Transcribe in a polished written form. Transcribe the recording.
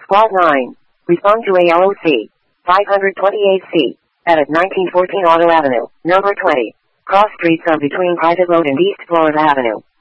Squad 9. Respond to ALOC. 528C. Edit 1914 Auto Avenue, number 20. Cross streets are between Private Road and East Florida Avenue.